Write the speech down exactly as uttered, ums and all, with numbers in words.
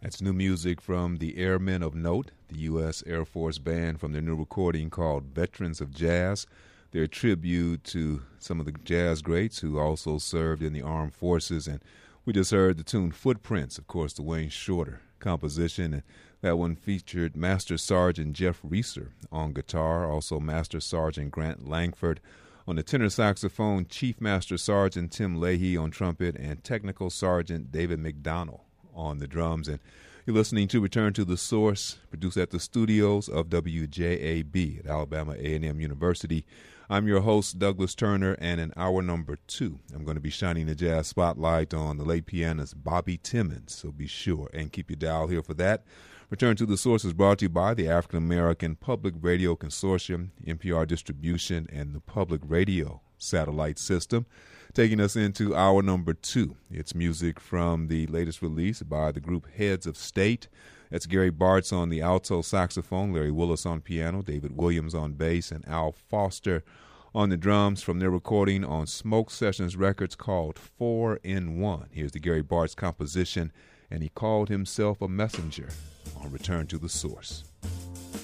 That's new music from the Airmen of Note, the U S Air Force band, from their new recording called Veterans of Jazz. Their tribute to some of the jazz greats who also served in the armed forces. And we just heard the tune Footprints, of course, the Wayne Shorter composition. And that one featured Master Sergeant Jeff Reeser on guitar, also Master Sergeant Grant Langford on the tenor saxophone, Chief Master Sergeant Tim Leahy on trumpet, and Technical Sergeant David McDonald on the drums. And you're listening to Return to the Source, produced at the studios of W J A B at Alabama A and M University. I'm your host, Douglas Turner, and in hour number two, I'm going to be shining the jazz spotlight on the late pianist Bobby Timmons, so be sure and keep your dial here for that. Return to the Source is brought to you by the African American Public Radio Consortium, N P R Distribution, and the Public Radio Satellite System. Taking us into hour number two, it's music from the latest release by the group Heads of State. That's Gary Bartz on the alto saxophone, Larry Willis on piano, David Williams on bass, and Al Foster on the drums from their recording on Smoke Sessions Records called Four in One. Here's the Gary Bartz composition, and he called himself a messenger on Return to the Source.